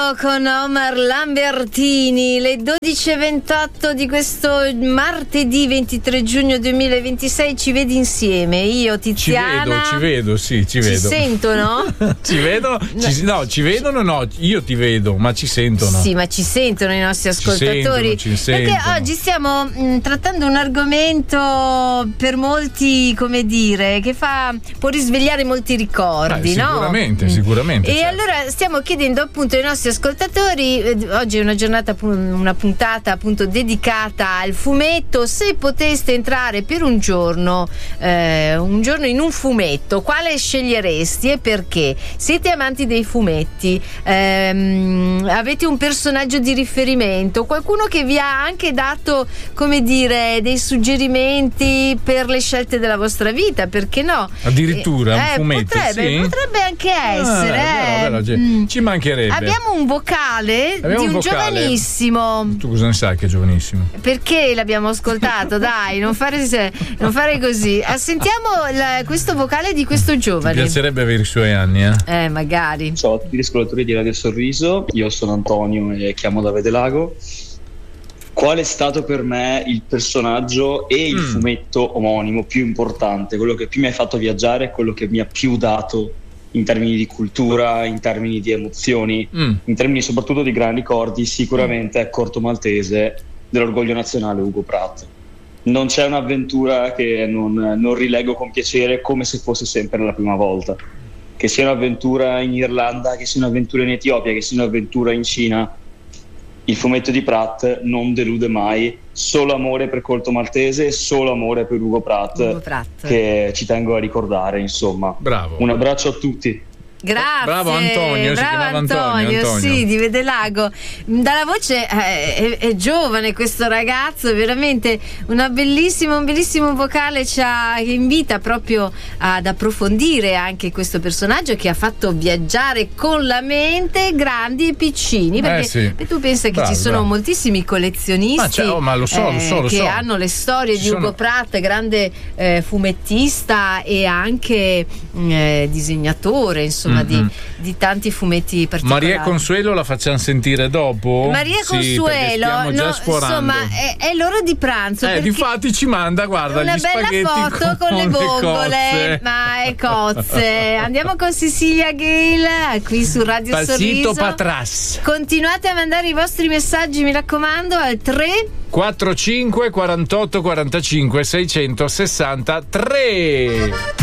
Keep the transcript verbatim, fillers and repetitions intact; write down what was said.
con Omar Lambertini, le dodici e ventotto di questo martedì ventitré giugno duemilaventisei. Ci vedi insieme, io, Tiziana. Ci vedo, ci vedo, sì, ci vedo. Ci sentono? Ci vedono? Ci, no, ci vedono no, io ti vedo, ma ci sentono. Sì, ma ci sentono i nostri ascoltatori. Ci sentono, ci perché sentono. oggi stiamo mh, trattando un argomento per molti, come dire, che fa può risvegliare molti ricordi, eh, no? Sicuramente, sicuramente. E certo. allora stiamo chiedendo appunto ai nostri ascoltatori, eh, oggi è una giornata, una puntata appunto dedicata al fumetto. Se poteste entrare per un giorno, eh, un giorno in un fumetto, quale sceglieresti e perché? Siete amanti dei fumetti? Ehm, avete un personaggio di riferimento? Qualcuno che vi ha anche dato, come dire, dei suggerimenti per le scelte della vostra vita? Perché no? Addirittura un eh, fumetto, potrebbe, sì? potrebbe anche essere. Ah, eh. vero, vero, Mm. ci mancherebbe. Abbiamo un vocale Abbiamo di un un vocale. giovanissimo. Tu cosa ne sai che è giovanissimo? Perché l'abbiamo ascoltato? Dai, non fare, non fare così. Ah, sentiamo la, questo vocale di questo Mi giovane. piacerebbe avere i suoi anni, eh? Eh, magari. Ciao a tutti gli ascoltatori di Radio Sorriso, io sono Antonio e chiamo da Vedelago. Qual è stato per me il personaggio e il Mm. fumetto omonimo più importante, quello che più mi ha fatto viaggiare, quello che mi ha più dato in termini di cultura, in termini di emozioni, Mm. in termini soprattutto di grandi ricordi? Sicuramente è Corto Maltese dell'Orgoglio Nazionale Ugo Pratt. Non c'è un'avventura che non, non rilego con piacere, come se fosse sempre la prima volta. Che sia un'avventura in Irlanda, che sia un'avventura in Etiopia, che sia un'avventura in Cina, il fumetto di Pratt non delude mai. Solo amore per Corto Maltese e solo amore per Ugo Pratt, Ugo Pratt. che ci tengo a ricordare, insomma. Bravo. Un abbraccio a tutti. Grazie, Bravo Antonio, si bravo chiamava Antonio, Antonio, Antonio. sì, di Vedelago. Dalla voce eh, è, è giovane questo ragazzo, veramente una bellissima, un bellissimo vocale, ci ha, che invita proprio ad approfondire anche questo personaggio che ha fatto viaggiare con la mente grandi e piccini, perché Eh, sì. tu pensa che Bravo, ci sono bravo. moltissimi collezionisti Ma, c'è- oh, ma lo so, lo so, lo che so. hanno le storie Ci di sono- Ugo Pratt, grande eh, fumettista e anche mh, eh, disegnatore, insomma, Mm-hmm. di, di tanti fumetti particolari. Maria Consuelo la facciamo sentire dopo? Maria Sì, perché Consuelo, stiamo già no, sforando. insomma, è, è l'ora di pranzo. Eh, perché difatti ci manda, guarda, una gli bella spaghetti foto con, le vongole, cozze. ma è cozze. Andiamo con Cecilia Gale qui su Radio Pasito Sorriso. patras. Continuate a mandare i vostri messaggi, mi raccomando, al tre quarantacinque quarantotto quarantacinque seicentosessantatré.